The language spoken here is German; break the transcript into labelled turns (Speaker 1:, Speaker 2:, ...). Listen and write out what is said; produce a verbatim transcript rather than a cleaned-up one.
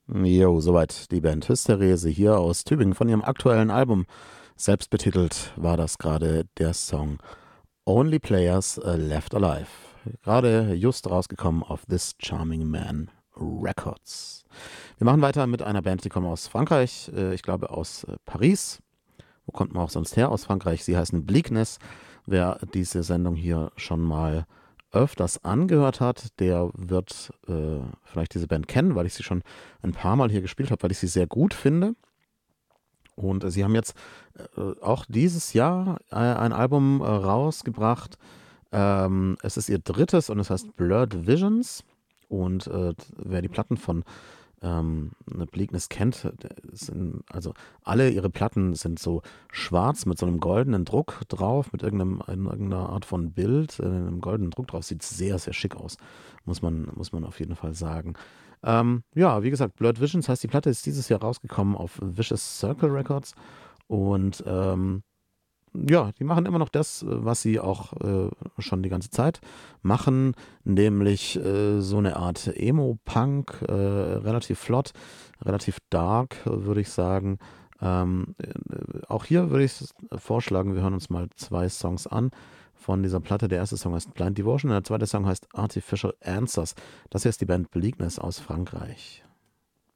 Speaker 1: Jo, soweit die Band Hysterese hier aus Tübingen von ihrem aktuellen Album. Selbstbetitelt war das gerade der Song Only Players äh, Left Alive. Gerade just rausgekommen auf This Charming Man Records. Wir machen weiter mit einer Band, die kommt aus Frankreich, äh, ich glaube aus äh, Paris. Wo kommt man auch sonst her aus Frankreich? Sie heißen Bleakness. Wer diese Sendung hier schon mal öfters angehört hat, der wird äh, vielleicht diese Band kennen, weil ich sie schon ein paar Mal hier gespielt habe, weil ich sie sehr gut finde. Und äh, sie haben jetzt äh, auch dieses Jahr äh, ein Album äh, rausgebracht. Ähm, es ist ihr drittes und es heißt Blurred Visions. Und äh, wer die Platten von ähm, eine Bleakness kennt, der sind, also alle ihre Platten sind so schwarz mit so einem goldenen Druck drauf, mit irgendeinem, in irgendeiner Art von Bild, äh, einem goldenen Druck drauf. Sieht sehr, sehr schick aus, muss man, muss man auf jeden Fall sagen. Ähm, ja, wie gesagt, Blurred Visions heißt, die Platte ist dieses Jahr rausgekommen auf Vicious Circle Records und ähm, ja, die machen immer noch das, äh, was sie auch äh, schon die ganze Zeit machen, nämlich äh, so eine Art Emo-Punk, äh, relativ flott, relativ dark, äh, würde ich sagen. Ähm, äh, auch hier würde ich vorschlagen, wir hören uns mal zwei Songs an von dieser Platte. Der erste Song heißt Blind Devotion und der zweite Song heißt Artificial Answers. Das hier ist die Band Bleakness aus Frankreich.